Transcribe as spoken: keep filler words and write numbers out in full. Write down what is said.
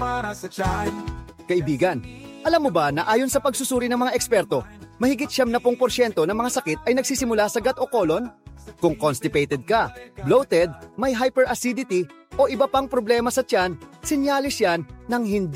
para sa tiyan. Kaibigan, alam mo ba na ayon sa pagsusuri ng mga eksperto, mahigit siyam na pong porsyento ng mga sakit ay nagsisimula sa gut o colon? Kung constipated ka, bloated, may hyperacidity o iba pang problema sa tiyan, sinyalis yan ng hindi